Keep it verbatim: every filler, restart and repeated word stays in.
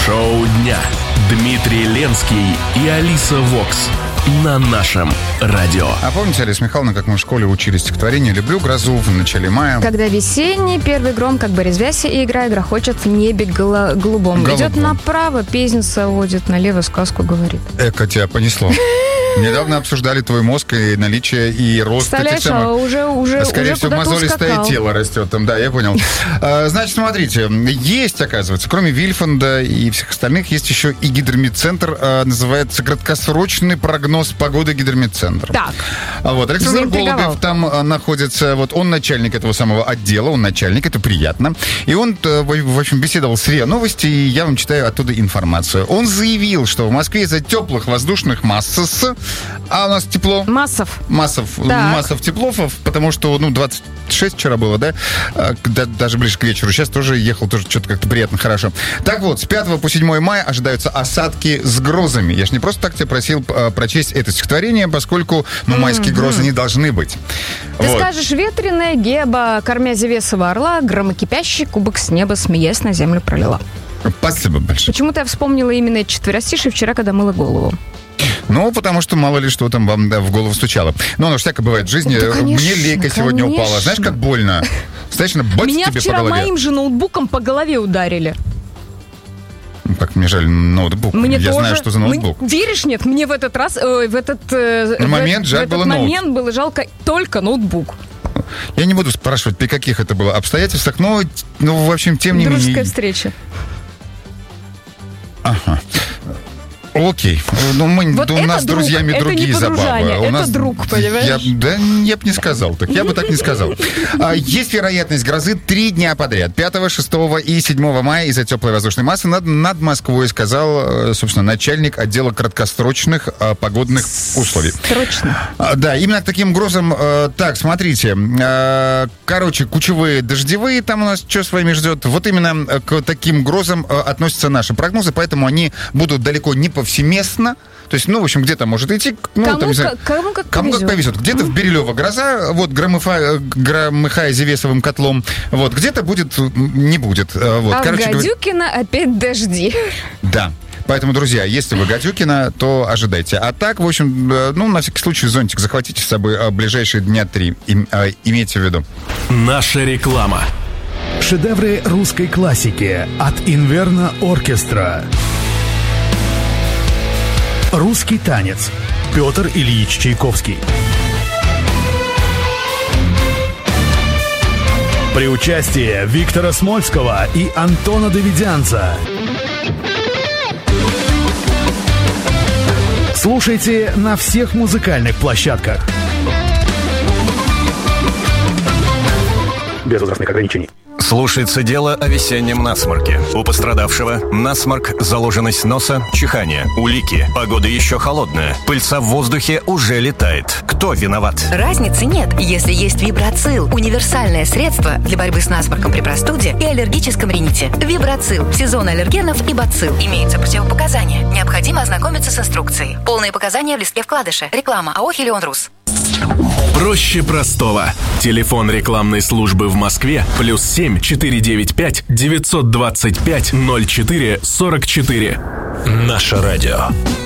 Шоу дня. Дмитрий Ленский и Алиса Вокс на нашем радио. А помните, Алиса Михайловна, как мы в школе учили стихотворение «Люблю грозу» в начале мая? Когда весенний первый гром, как бы резвясь и играя, грохочет в небе голо- голубом. Голубом. Идет направо, песенца водит, налево сказку говорит. Эка, тебя понесло. Недавно обсуждали твой мозг и наличие и рост. Представляешь, а уже, уже, Скорее уже всего, куда-то мозолистое ускакал. тело растет там, да, я понял. А, значит, смотрите, есть, оказывается, кроме Вильфанда и всех остальных, есть еще и гидромедцентр, а, называется краткосрочный прогноз погоды гидромедцентр. Так. А вот, Александр Заинтриговал. Голубев там а, находится, вот он начальник этого самого отдела, он начальник, это приятно. И он, а, в, в общем, беседовал с РИА Новости, и я вам читаю оттуда информацию. Он заявил, что в Москве из-за теплых воздушных масс, а у нас тепло. Массов. Массов, Так. массов теплофов, потому что, ну, двадцать шесть вчера было, да? А, да, даже ближе к вечеру. Сейчас тоже ехал, тоже что-то как-то приятно, хорошо. Так вот, с пятого по седьмое мая ожидаются осадки с грозами. Я ж не просто так тебя просил а, прочесть это стихотворение, поскольку, ну, майские mm-hmm. грозы не должны быть. Ты Вот. скажешь: ветреная геба, кормя зевесого орла, громокипящий кубок с неба, смеясь, на землю пролила. Спасибо большое. Почему-то я вспомнила именно эти четверостишие вчера, когда мыла голову. Ну, потому что мало ли что там вам да, в голову стучало. Но оно всякое бывает в жизни. Да, конечно, Мне лейка сегодня конечно. упала. Знаешь, как больно? Достаточно бац Меня тебе по вчера голове. моим же ноутбуком по голове ударили. Ну, как мне жаль ноутбук. Мне Я тоже. знаю, что за ноутбук. Мы- Веришь, нет, мне в этот раз, э, в этот, э, На в, момент в жаль этот было ноут. момент было жалко только ноутбук. Я не буду спрашивать, при каких это было обстоятельствах, но, ну, в общем, тем не Дружеская менее... встреча. Ага. Окей. Ну, мы, Вот у это нас с друг, друзьями это другие не забавы. подружание, У это нас... друг, понимаешь? Я, да, я бы не сказал так. Я бы так не сказал. А, есть вероятность грозы три дня подряд. пятого, шестого и седьмого мая из-за теплой воздушной массы над, над Москвой, сказал, собственно, начальник отдела краткосрочных а, погодных условий. Срочно. А, да, именно к таким грозам. э, так, смотрите. э, короче, кучевые дождевые там у нас что с вами ждет. Вот именно э, к таким грозам э, относятся наши прогнозы, поэтому они будут далеко не повсеместно. То есть, ну, в общем, где-то может идти... Ну, Кому, там, не знаю, как, кому как Кому повезет. как повезет. Где-то в Бирюлево гроза, вот, громыфа, громыхая зевесовым котлом. Вот, где-то будет, не будет. э, Вот, А короче в говоря, Гадюкино опять дожди. да. Поэтому, друзья, если вы Гадюкина, то ожидайте. А так, в общем, э, ну, на всякий случай, зонтик захватите с собой э, ближайшие дня три. Им, э, имейте в виду. Наша реклама. Шедевры русской классики от Инверно Оркестра. Русский танец. Петр Ильич Чайковский. При участии Виктора Смольского и Антона Давидянца. Слушайте на всех музыкальных площадках. Без возрастных ограничений. Слушается дело о весеннем насморке. У пострадавшего насморк, заложенность носа, чихание, улики. Погода еще холодная. Пыльца в воздухе уже летает. Кто виноват? Разницы нет, если есть Вибрацил. Универсальное средство для борьбы с насморком при простуде и аллергическом рините. Вибрацил. Сезон аллергенов и бацилл. Имеются противопоказания. Необходимо ознакомиться с инструкцией. Полные показания в листке вкладыша. Реклама АО «Хелион Рус». Проще простого. Телефон рекламной службы в Москве плюс семь четыре девять пять девятьсот двадцать пять ноль четыре сорок четыре. Наше радио.